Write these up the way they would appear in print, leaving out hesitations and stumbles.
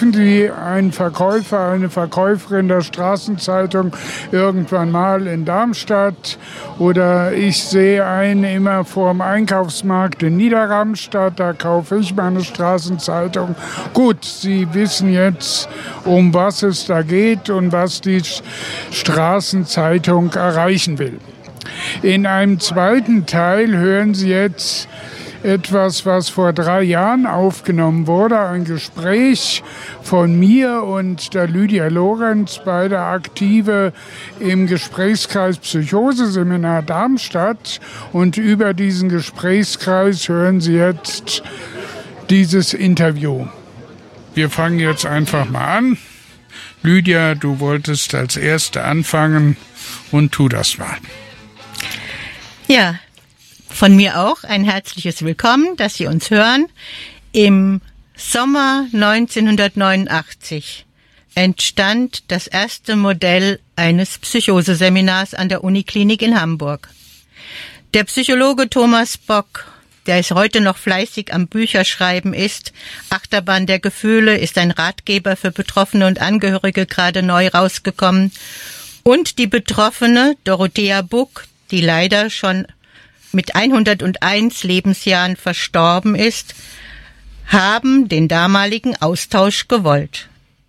treffen Sie einen Verkäufer, eine Verkäuferin der Straßenzeitung irgendwann mal in Darmstadt oder ich sehe einen immer vor dem Einkaufsmarkt in Niederramstadt, da kaufe ich meine Straßenzeitung. Gut, Sie wissen jetzt, um was es da geht und was die Straßenzeitung erreichen will. In einem zweiten Teil hören Sie jetzt etwas, was vor 3 Jahren aufgenommen wurde, ein Gespräch von mir und der Lydia Lorenz, beide Aktive im Gesprächskreis Psychoseseminar Darmstadt. Und über diesen Gesprächskreis hören Sie jetzt dieses Interview. Wir fangen jetzt einfach mal an. Lydia, du wolltest als Erste anfangen und tu das mal. Ja, von mir auch ein herzliches Willkommen, dass Sie uns hören. Im Sommer 1989 entstand das erste Modell eines Psychoseseminars an der Uniklinik in Hamburg. Der Psychologe Thomas Bock, der es heute noch fleißig am Bücherschreiben ist, Achterbahn der Gefühle, ist ein Ratgeber für Betroffene und Angehörige gerade neu rausgekommen, und die Betroffene Dorothea Buck, die leider schon mit 101 Lebensjahren verstorben ist, haben den damaligen Austausch gewollt.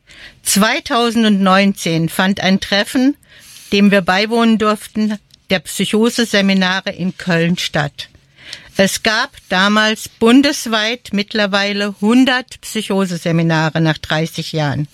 2019 fand ein Treffen, dem wir beiwohnen durften, der Psychoseseminare in Köln statt. Es gab damals bundesweit mittlerweile 100 Psychoseseminare nach 30 Jahren.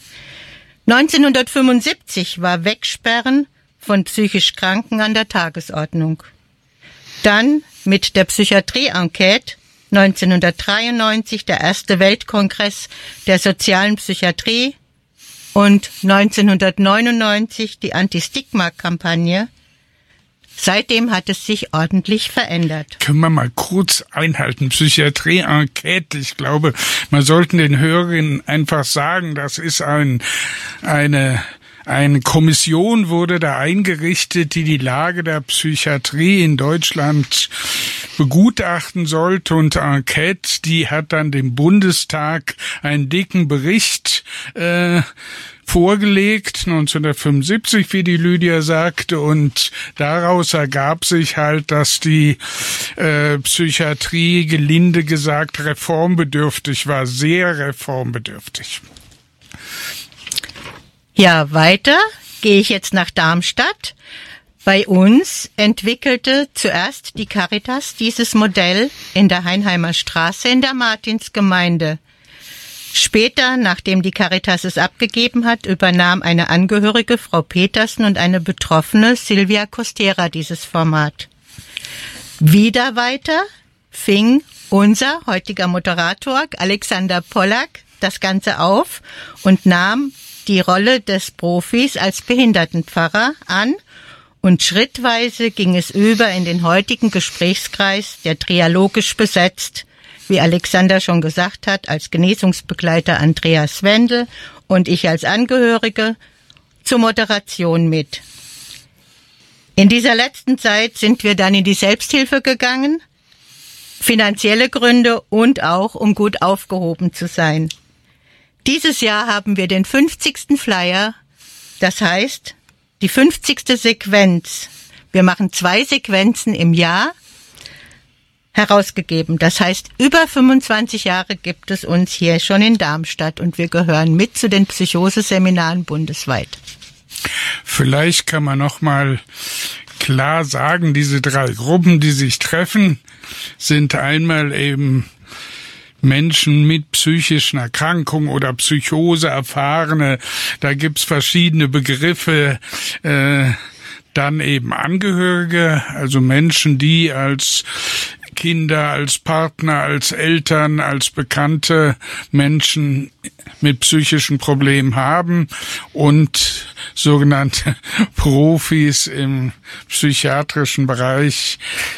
1975 war Wegsperren von psychisch Kranken an der Tagesordnung. Dann mit der Psychiatrie-Enquete 1993 der erste Weltkongress der sozialen Psychiatrie und 1999 die Anti-Stigma-Kampagne. Seitdem hat es sich ordentlich verändert. Können wir mal kurz einhalten? Psychiatrie-Enquete. Ich glaube, man sollten den Hörerinnen einfach sagen, das ist eine Kommission wurde da eingerichtet, die die Lage der Psychiatrie in Deutschland begutachten sollte, und Enquete, die hat dann dem Bundestag einen dicken Bericht vorgelegt, 1975, wie die Lydia sagte, und daraus ergab sich halt, dass die Psychiatrie, gelinde gesagt, reformbedürftig war, sehr reformbedürftig. Ja, weiter gehe ich jetzt nach Darmstadt. Bei uns entwickelte zuerst die Caritas dieses Modell in der Heinheimer Straße in der Martinsgemeinde. Später, nachdem die Caritas es abgegeben hat, übernahm eine Angehörige, Frau Petersen, und eine Betroffene, Silvia Costera, dieses Format. Wieder weiter fing unser heutiger Moderator, Alexander Pollack, das Ganze auf und nahm die Rolle des Profis als Behindertenpfarrer an, und schrittweise ging es über in den heutigen Gesprächskreis, der trialogisch besetzt, wie Alexander schon gesagt hat, als Genesungsbegleiter Andreas Wendel und ich als Angehörige zur Moderation mit. In dieser letzten Zeit sind wir dann in die Selbsthilfe gegangen, finanzielle Gründe und auch, um gut aufgehoben zu sein. Dieses Jahr haben wir den 50. Flyer, das heißt die 50. Sequenz. Wir machen 2 Sequenzen im Jahr, herausgegeben. Das heißt, über 25 Jahre gibt es uns hier schon in Darmstadt und wir gehören mit zu den Psychoseseminaren bundesweit. Vielleicht kann man noch mal klar sagen, diese 3 Gruppen, die sich treffen, sind einmal eben Menschen mit psychischen Erkrankungen oder Psychose erfahrene, da gibt's verschiedene Begriffe, dann eben Angehörige, also Menschen, die als Kinder, als Partner, als Eltern, als bekannte Menschen mit psychischen Problemen haben, und sogenannte Profis im psychiatrischen Bereich,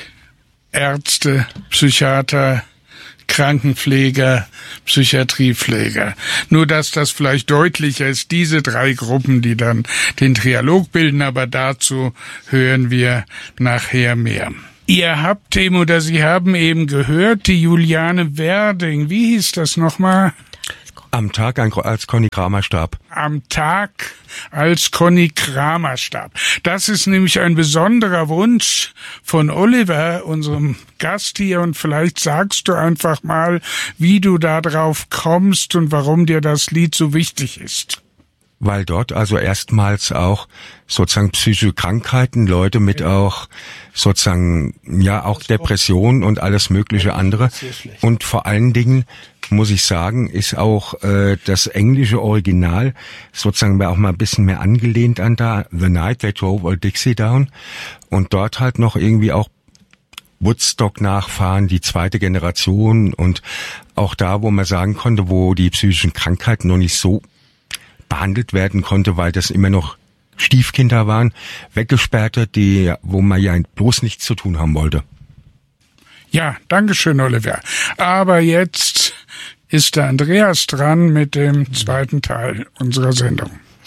Ärzte, Psychiater, Krankenpfleger, Psychiatriepfleger. Nur, dass das vielleicht deutlicher ist, diese 3 Gruppen, die dann den Trialog bilden, aber dazu hören wir nachher mehr. Ihr habt eben, oder Sie haben eben gehört, die Juliane Werding, wie hieß das nochmal? Am Tag als Conny Kramer starb. Am Tag, als Conny Kramer starb. Das ist nämlich ein besonderer Wunsch von Oliver, unserem Gast hier. Und vielleicht sagst du einfach mal, wie du da drauf kommst und warum dir das Lied so wichtig ist. Weil dort also erstmals auch sozusagen psychische Krankheiten, Leute mit auch sozusagen, ja, auch Depressionen und alles mögliche andere. Und vor allen Dingen, muss ich sagen, ist auch das englische Original sozusagen auch mal ein bisschen mehr angelehnt an da, The Night They Drove Old Dixie Down. Und dort halt noch irgendwie auch Woodstock-Nachfahren, die zweite Generation und auch da, wo man sagen konnte, wo die psychischen Krankheiten noch nicht so behandelt werden konnte, weil das immer noch Stiefkinder waren, Weggesperrte, wo man ja bloß nichts zu tun haben wollte. Ja, dankeschön, Oliver. Aber jetzt ist der Andreas dran mit dem zweiten Teil unserer Sendung.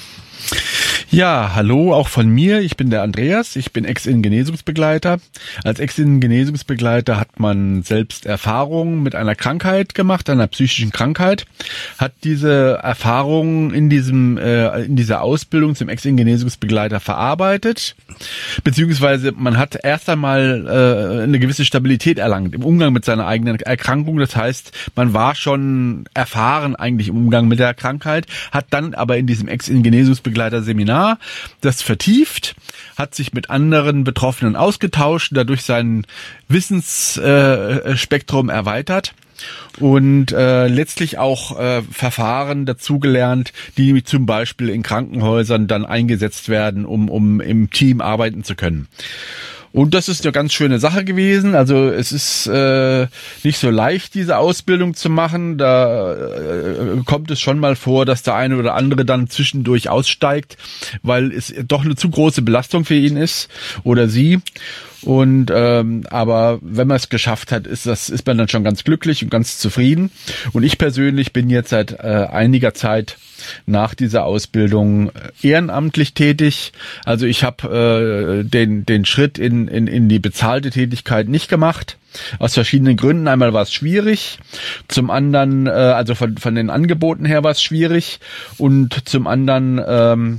Ja, hallo, auch von mir. Ich bin der Andreas. Ich bin Ex-In-Genesungsbegleiter. Als Ex-In-Genesungsbegleiter hat man selbst Erfahrungen mit einer Krankheit gemacht, einer psychischen Krankheit. Hat diese Erfahrungen in dieser Ausbildung zum Ex-In-Genesungsbegleiter verarbeitet. Beziehungsweise man hat erst einmal eine gewisse Stabilität erlangt im Umgang mit seiner eigenen Erkrankung. Das heißt, man war schon erfahren eigentlich im Umgang mit der Krankheit, hat dann aber in diesem Ex-In-Genesungsbegleiter-Seminar das vertieft, hat sich mit anderen Betroffenen ausgetauscht, dadurch sein Wissensspektrum erweitert und letztlich auch Verfahren dazugelernt, die zum Beispiel in Krankenhäusern dann eingesetzt werden, um im Team arbeiten zu können. Und das ist eine ganz schöne Sache gewesen. Also es ist nicht so leicht, diese Ausbildung zu machen. Da kommt es schon mal vor, dass der eine oder andere dann zwischendurch aussteigt, weil es doch eine zu große Belastung für ihn ist oder sie. Und aber wenn man es geschafft hat, ist man dann schon ganz glücklich und ganz zufrieden. Und ich persönlich bin jetzt seit einiger Zeit nach dieser Ausbildung ehrenamtlich tätig. Also ich habe den Schritt in die bezahlte Tätigkeit nicht gemacht. Aus verschiedenen Gründen. Einmal war es schwierig, zum anderen, also von den Angeboten her war es schwierig und zum anderen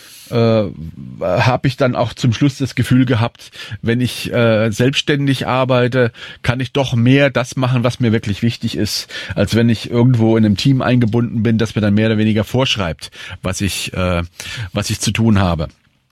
habe ich dann auch zum Schluss das Gefühl gehabt, wenn ich selbstständig arbeite, kann ich doch mehr das machen, was mir wirklich wichtig ist, als wenn ich irgendwo in einem Team eingebunden bin, das mir dann mehr oder weniger vorschreibt, was ich zu tun habe.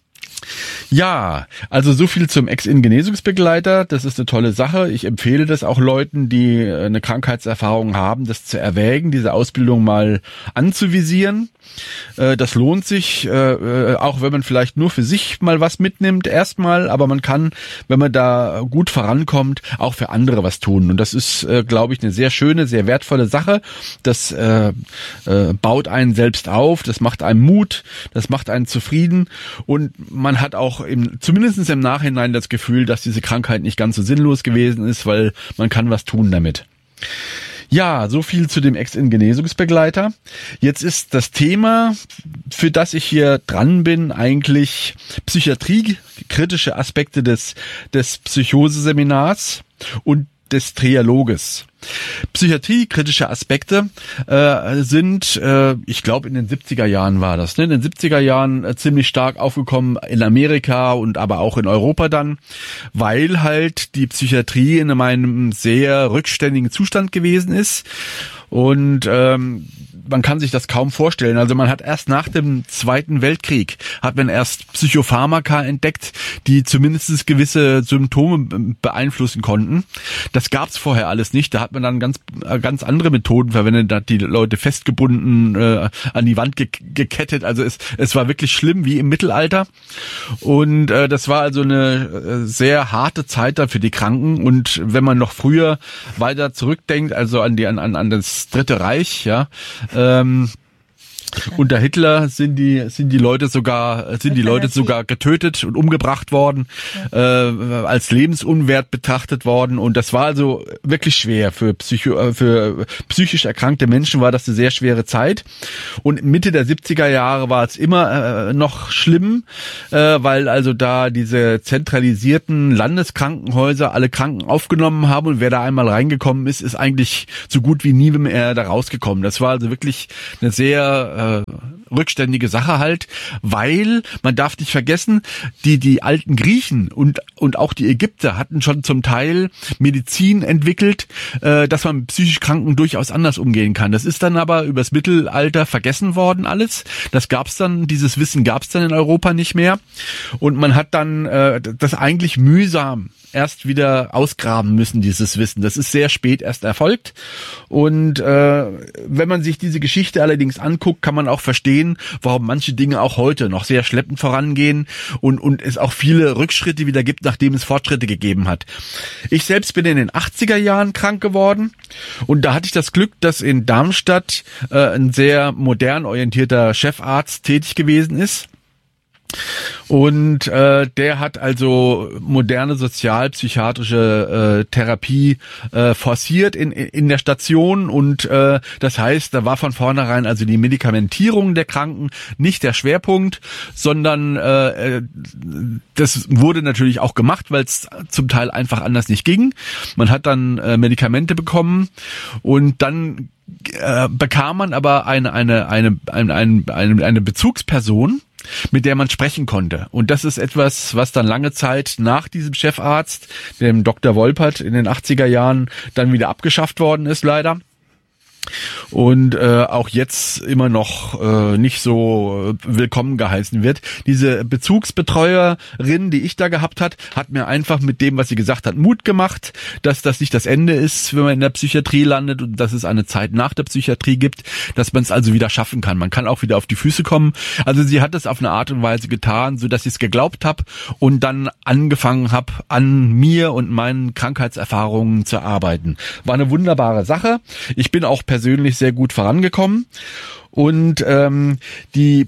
Ja, also so viel zum Ex-In-Genesungsbegleiter. Das ist eine tolle Sache. Ich empfehle das auch Leuten, die eine Krankheitserfahrung haben, das zu erwägen, diese Ausbildung mal anzuvisieren. Das lohnt sich, auch wenn man vielleicht nur für sich mal was mitnimmt erstmal, aber man kann, wenn man da gut vorankommt, auch für andere was tun. Und das ist, glaube ich, eine sehr schöne, sehr wertvolle Sache. Das baut einen selbst auf, das macht einem Mut, das macht einen zufrieden und man hat auch zumindest im Nachhinein das Gefühl, dass diese Krankheit nicht ganz so sinnlos gewesen ist, weil man kann was tun damit. Ja, so viel zu dem Ex-In-Genesungsbegleiter. Jetzt ist das Thema, für das ich hier dran bin, eigentlich Psychiatrie, kritische Aspekte des Psychoseseminars und des Trialoges. Psychiatrie-kritische Aspekte sind, ich glaube in den 70er Jahren war das, in den 70er Jahren ziemlich stark aufgekommen in Amerika und aber auch in Europa dann, weil halt die Psychiatrie in einem sehr rückständigen Zustand gewesen ist und man kann sich das kaum vorstellen. Also man hat erst nach dem Zweiten Weltkrieg, hat man erst Psychopharmaka entdeckt, die zumindest gewisse Symptome beeinflussen konnten. Das gab's vorher alles nicht. Da hat man dann ganz andere Methoden verwendet, hat die Leute festgebunden, an die Wand gekettet. Also es war wirklich schlimm, wie im Mittelalter. Und das war also eine sehr harte Zeit da für die Kranken. Und wenn man noch früher weiter zurückdenkt, also an das Dritte Reich, ja, Unter Hitler sind die Leute sogar getötet und umgebracht worden, als lebensunwert betrachtet worden, und das war also wirklich schwer für psychisch erkrankte Menschen, war das eine sehr schwere Zeit. Und Mitte der 70er Jahre war es immer noch schlimm, weil also da diese zentralisierten Landeskrankenhäuser alle Kranken aufgenommen haben, und wer da einmal reingekommen ist, ist eigentlich so gut wie nie mehr da rausgekommen. Das war also wirklich eine sehr rückständige Sache halt, weil man darf nicht vergessen, die alten Griechen und auch die Ägypter hatten schon zum Teil Medizin entwickelt, dass man mit psychisch Kranken durchaus anders umgehen kann. Das ist dann aber übers Mittelalter vergessen worden alles. Dieses Wissen gab's dann in Europa nicht mehr, und man hat dann das eigentlich mühsam erst wieder ausgraben müssen, dieses Wissen. Das ist sehr spät erst erfolgt, und wenn man sich diese Geschichte allerdings anguckt, kann man auch verstehen, warum manche Dinge auch heute noch sehr schleppend vorangehen und es auch viele Rückschritte wieder gibt, nachdem es Fortschritte gegeben hat. Ich selbst bin in den 80er Jahren krank geworden, und da hatte ich das Glück, dass in Darmstadt ein sehr modern orientierter Chefarzt tätig gewesen ist. Und der hat also moderne sozialpsychiatrische Therapie forciert in der Station, und das heißt, da war von vornherein also die Medikamentierung der Kranken nicht der Schwerpunkt, sondern das wurde natürlich auch gemacht, weil es zum Teil einfach anders nicht ging. Man hat dann Medikamente bekommen, und dann bekam man aber eine Bezugsperson, mit der man sprechen konnte. Und das ist etwas, was dann lange Zeit nach diesem Chefarzt, dem Dr. Wolpert, in den 80er Jahren dann wieder abgeschafft worden ist, leider. Und auch jetzt immer noch nicht so willkommen geheißen wird. Diese Bezugsbetreuerin, die ich da gehabt hat mir einfach mit dem, was sie gesagt hat, Mut gemacht, dass das nicht das Ende ist, wenn man in der Psychiatrie landet, und dass es eine Zeit nach der Psychiatrie gibt, dass man es also wieder schaffen kann. Man kann auch wieder auf die Füße kommen. Also sie hat es auf eine Art und Weise getan, so dass ich es geglaubt habe und dann angefangen habe, an mir und meinen Krankheitserfahrungen zu arbeiten. War eine wunderbare Sache. Ich bin auch persönlich sehr gut vorangekommen, und die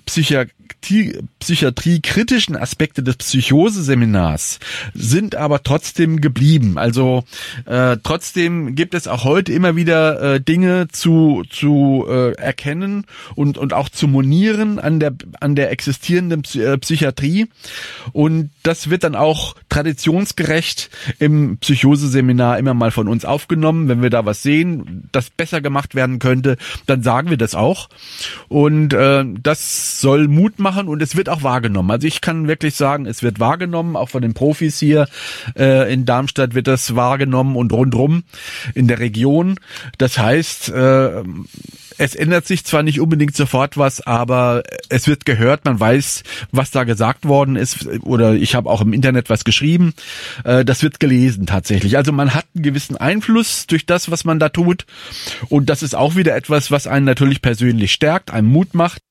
psychiatrie-kritischen Aspekte des Psychoseseminars sind aber trotzdem geblieben. Also trotzdem gibt es auch heute immer wieder Dinge zu erkennen und auch zu monieren an der existierenden Psychiatrie, und das wird dann auch traditionsgerecht im Psychoseseminar immer mal von uns aufgenommen. Wenn wir da was sehen, das besser gemacht werden könnte, dann sagen wir das auch, und das soll Mut machen, und es wird auch wahrgenommen. Also ich kann wirklich sagen, es wird wahrgenommen, auch von den Profis hier in Darmstadt wird das wahrgenommen und rundrum in der Region. Das heißt, es ändert sich zwar nicht unbedingt sofort was, aber es wird gehört, man weiß, was da gesagt worden ist, oder ich habe auch im Internet was geschrieben, das wird gelesen tatsächlich. Also man hat einen gewissen Einfluss durch das, was man da tut, und das ist auch wieder etwas, was einen natürlich persönlich stärkt, einem Mut macht,